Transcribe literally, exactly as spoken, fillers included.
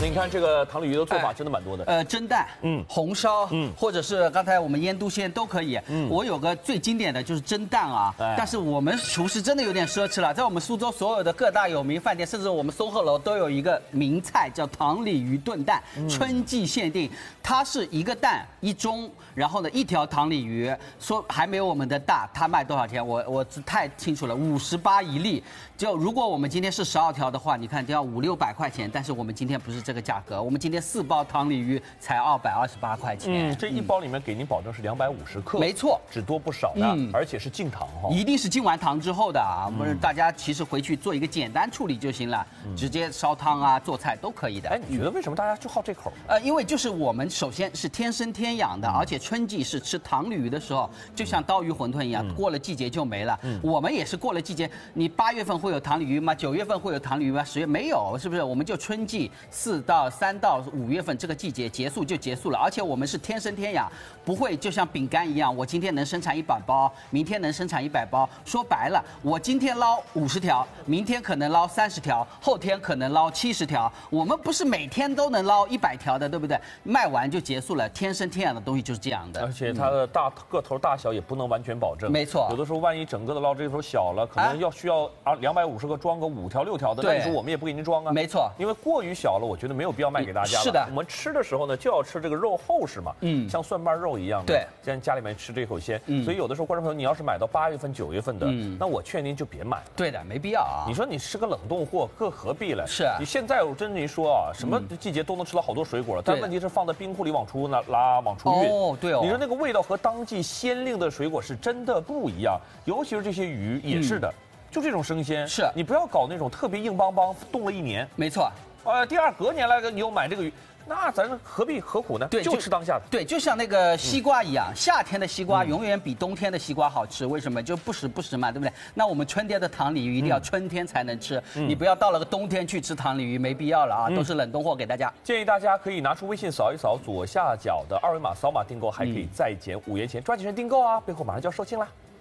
那你看这个糖鲤鱼的做法真的蛮多的。 呃，蒸蛋，嗯，红烧，嗯，或者是刚才我们腌笃鲜都可以。嗯，我有个最经典的就是蒸蛋啊，但是我们厨师真的有点奢侈了，在我们苏州所有的各大有名饭店，甚至我们松鹤楼都有一个名菜叫糖鲤鱼炖蛋，春季限定，它是一个蛋一盅，然后呢一条糖鲤鱼，说还没有我们的大，它卖多少钱？我我太清楚了，五十八一粒。就如果我们今天是十二条的话，你看就要五六百块钱，但是我们今天不是这个价格，我们今天四包糖鲤鱼才二百二十八块钱。 嗯，这一包里面给您保证是两百五十克， 没错， 只多不少的，嗯、而且是净糖哈、哦， 一定是浸完糖之后的啊。我们大家其实回去做一个简单处理就行了，嗯、直接烧汤啊、做菜都可以的。 哎，你觉得为什么大家就好这口？ 呃，因为就是我们首先是天生天养的，而且春季是吃糖鲤鱼的时候，就像刀鱼馄饨一样，嗯、过了季节就没了。嗯、我们也是过了季节，你八月份会有糖鲤鱼吗？九月份会有糖鲤鱼吗？十月没有，是不是？我们就春季四到三到五月份这个季节结束就结束了，而且我们是天生天养，不会就像饼干一样，我今天能生产一百包，明天能生产一百包。说白了，我今天捞五十条，明天可能捞三十条，后天可能捞七十条。我们不是每天都能捞一百条的，对不对？卖完就结束了。天生天养的东西就是这样的， 而且它的大个头大小也不能完全保证。 没错， 有的时候万一整个的捞这头小了，可能要需要啊两百五十个装个五条六条的，那时候我们也不给您装啊。 没错， 因为过于小了，我觉得没有必要卖给大家了。 是的， 我们吃的时候呢，就要吃这个肉厚实嘛，嗯，像蒜瓣肉一样的。 对， 像家里面吃这口鲜，嗯，所以有的时候观众朋友，你要是买到八月份、九月份的，嗯，那我劝您就别买了。 对的，没必要啊。 你说你吃个冷冻货，各何必了？ 是。 你现在我真您说啊，什么季节都能吃到好多水果了，但问题是放在冰库里往出拉拉往出运。 哦，对哦。 你说那个味道和当季鲜令的水果是真的不一样，尤其是这些鱼也是的。嗯，就这种生鲜， 是你不要搞那种特别硬邦邦冻了一年。 没错， 呃，第二隔年来你又买这个鱼，那咱何必何苦呢？ 对， 就吃当下的。 对，就像那个西瓜一样，嗯、夏天的西瓜永远比冬天的西瓜好吃。为什么？就不时不食嘛，对不对？那我们春天的糖鲤鱼一定要春天才能吃，嗯、你不要到了个冬天去吃糖鲤鱼，没必要了啊，嗯、都是冷冻货给大家。 建议大家可以拿出微信扫一扫左下角的二维码，扫码订购还可以再减五元钱，抓紧时间订购啊！备货马上就要售罄啦。